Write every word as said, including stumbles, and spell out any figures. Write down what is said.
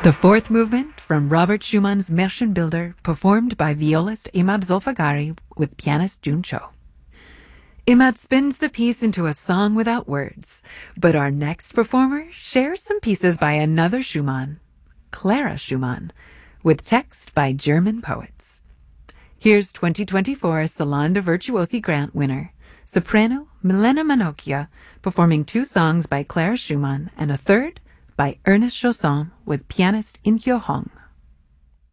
The fourth movement from Robert Schumann's Märchenbilder, performed by violist Imad Zolfagari with pianist Jun Cho. Imad spins the piece into a song without words, but our next performer shares some pieces by another Schumann, Clara Schumann, with text by German poets. Here's twenty twenty-four Salon de Virtuosi Grant winner, soprano Milena Manocchia, performing two songs by Clara Schumann and a third by Ernest Chausson with pianist In Kyo Hong.